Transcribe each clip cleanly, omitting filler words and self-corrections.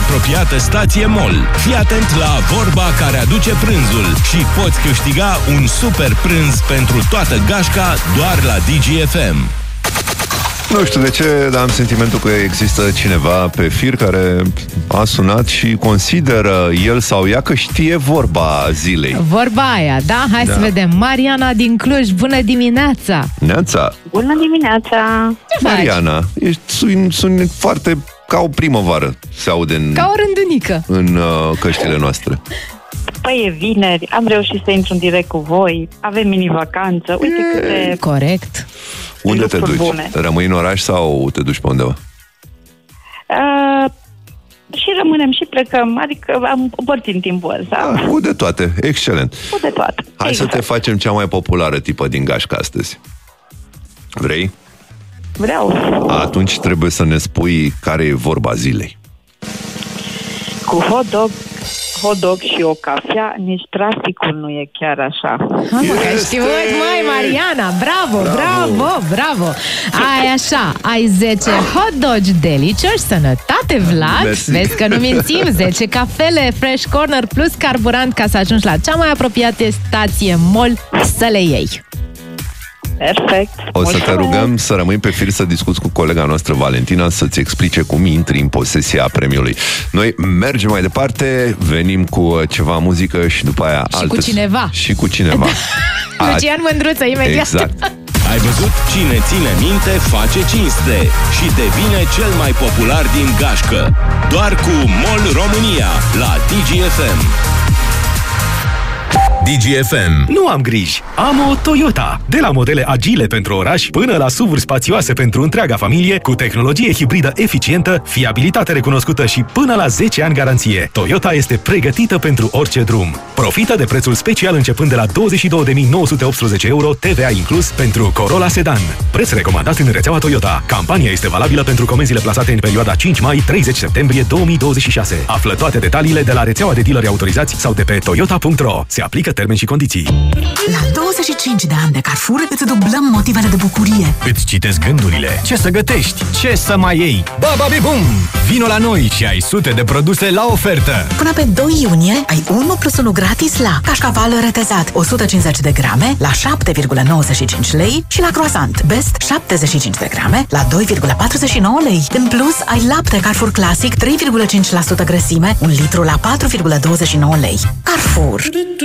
apropiată stație MOL. Fii atent la vorba care aduce prânzul și poți câștiga un super prânz pentru toată gașca doar la DGFM. Nu știu de ce, dar am sentimentul că există cineva pe fir care a sunat și consideră el sau ea că știe vorba zilei. Vorba aia, da? Hai să vedem. Mariana din Cluj, bună dimineața! Neața! Bună dimineața! Ce faci? Mariana, suni foarte ca o primăvară, se aude ca o rândunică în căștile noastre. Păi e vineri, am reușit să intru în direct cu voi, avem mini-vacanță, uite câte... Corect. Unde te duci? Bune. Rămâi în oraș sau te duci pe undeva? Și rămânem și plecăm, adică am împărțit timpul ăsta. Cu de toate, excelent. Cu de toate. Hai exact. să te facem cea mai populară tipă din gașcă astăzi. Vrei? Vreau. Atunci trebuie să ne spui care e vorba zilei. Cu hot dog și o cafea, nici traficul nu e chiar așa. Că știu, măi, Mariana, bravo. Ai așa, ai 10 hot dogi delicious, sănătate, Vlad. Mersi. Vezi că nu mințim, 10 cafele Fresh Corner plus carburant ca să ajungi la cea mai apropiată stație MOL să le iei. Perfect. O să te rugăm să rămâi pe fir să discuți cu colega noastră Valentina să-ți explice cum intri în posesia premiului. Noi mergem mai departe, venim cu ceva muzică și după aia cu cineva. Și cu cineva. Lucian Mândruță, imediat. Exact. Ai văzut? Cine ține minte face cinste și devine cel mai popular din gașcă. Doar cu MOL România la DGFM. DGFM. Nu am griji, am o Toyota. De la modele agile pentru oraș până la SUV-uri spațioase pentru întreaga familie, cu tehnologie hibridă eficientă, fiabilitate recunoscută și până la 10 ani garanție. Toyota este pregătită pentru orice drum. Profită de prețul special începând de la 22.918 euro, TVA inclus, pentru Corolla Sedan. Preț recomandat în rețeaua Toyota. Campania este valabilă pentru comenzile plasate în perioada 5 mai-30 septembrie 2026. Află toate detaliile de la rețeaua de dealeri autorizați sau de pe toyota.ro. Se aplică termeni și condiții. La 25 de ani de Carrefour îți dublăm motivele de bucurie. Îți citesc gândurile. Ce să gătești? Ce să mai iei? Bum! Vino la noi și ai sute de produse la ofertă. Până pe 2 iunie ai 1 plus 1 gratis la cașcaval retezat 150 de grame la 7,95 lei și la croissant Best 75 de grame la 2,49 lei. În plus, ai lapte Carrefour Classic 3,5% grăsime, 1 litru la 4,29 lei. Carrefour.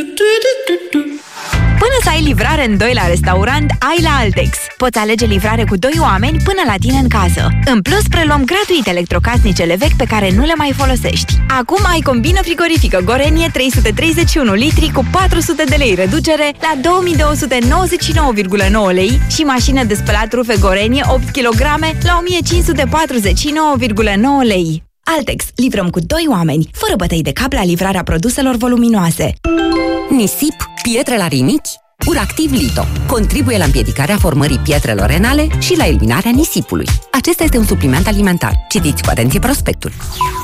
Până să ai livrare în 2 la restaurant, ai la Altex. Poți alege livrare cu 2 oameni până la tine în casă. În plus, preluăm gratuit electrocasnicele vechi pe care nu le mai folosești. Acum ai combină frigorifică Gorenie 331 litri cu 400 de lei reducere la 2299,9 lei și mașină de spălat rufe Gorenie 8 kg la 1549,9 lei. Altex. Livrăm cu 2 oameni, fără bătăi de cap la livrarea produselor voluminoase. Nisip, pietre la rinichi? Uractiv Lito contribuie la împiedicarea formării pietrelor renale și la eliminarea nisipului. Acesta este un supliment alimentar. Citiți cu atenție prospectul.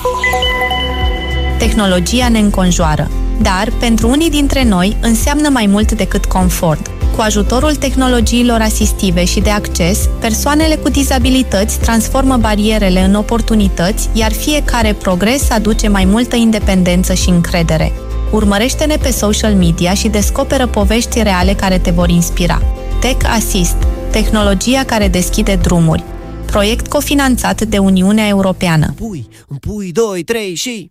Tehnologia ne înconjoară, dar pentru unii dintre noi înseamnă mai mult decât confort. Cu ajutorul tehnologiilor asistive și de acces, persoanele cu dizabilități transformă barierele în oportunități, iar fiecare progres aduce mai multă independență și încredere. Urmărește-ne pe social media și descoperă povești reale care te vor inspira. Tech Assist, tehnologia care deschide drumuri. Proiect cofinanțat de Uniunea Europeană. Pui, 2, 3 și...